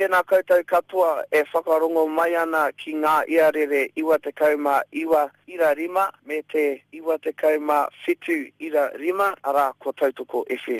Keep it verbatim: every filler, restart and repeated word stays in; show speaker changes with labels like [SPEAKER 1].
[SPEAKER 1] tēnā koutou katoa e whakarongo mai ana ki ngā iarere iwa te kauma iwa ira rima me te iwa te kauma whitu ira rima ara ko Tautoko F M.